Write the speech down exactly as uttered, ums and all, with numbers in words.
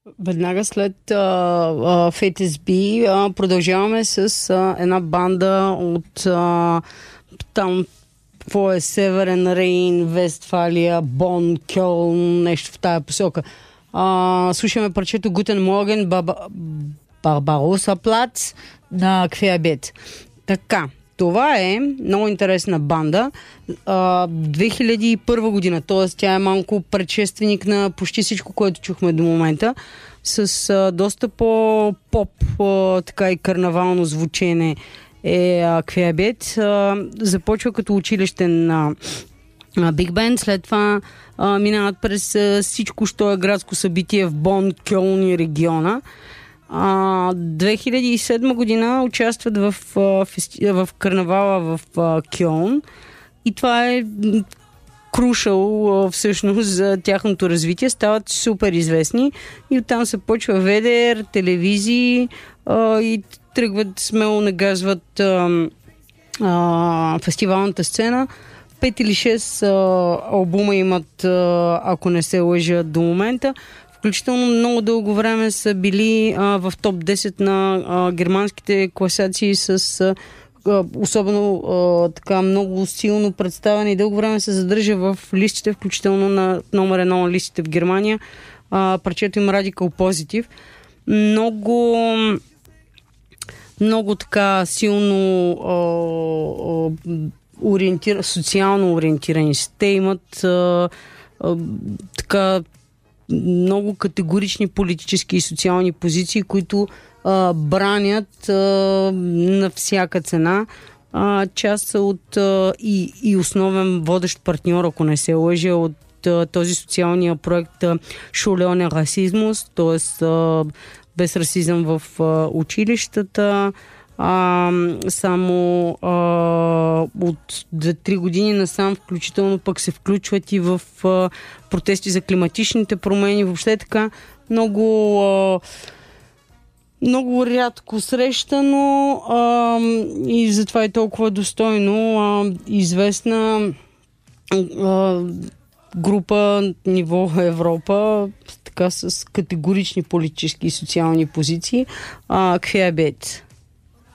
Веднага след а, а, в Ей Ес Би а, продължаваме с а, една банда от а, там, какво е, Северен Рейн, Вестфалия, Бон, Кьолн, нещо в тая посока. А, слушаме парчето Гутен Морген, Барбароса Плац на Квеабет. Така, това е много интересна банда. А, две хиляди и първа година, т.е. тя е малко предшественик на почти всичко, което чухме до момента, с а, доста по-поп, а, така и карнавално звучене е Квеабет. Започва като училищен а, биг бенд, след това а, минават през а, всичко, що е градско събитие в Бон, Кьолн и региона. А, две хиляди и седма година участват в, а, фести... в карнавала в а, Кьолн и това е крушал всъщност за тяхното развитие. Стават супер известни и оттам се почва ведер, телевизии а, и тръгват смело, нагазват а, а, фестивалната сцена. Пет или шест а, албума имат, а, ако не се лъжа, до момента. Включително много дълго време са били а, в топ десет на а, германските класации с а, особено а, така много силно представяне и дълго време се задържа в листите, включително на номер едно на листите в Германия. А, парчето им Radical Positive. Много много така силно а, а, ориентир, социално ориентирани. Те имат а, а, така много категорични политически и социални позиции, които а, бранят а, на всяка цена. А, част са от а, и, и основен водещ партньор, ако не се лъжа, от а, този социалния проект Шулеоне расизмус, т.е. без расизъм в а, училищата. А, само а, от две-три години насам включително пък се включват и в а, протести за климатичните промени. Въобще така много а, много рядко срещано а, и затова е толкова достойно а, известна а, група ниво Европа, така с категорични политически и социални позиции. а, Квеабет.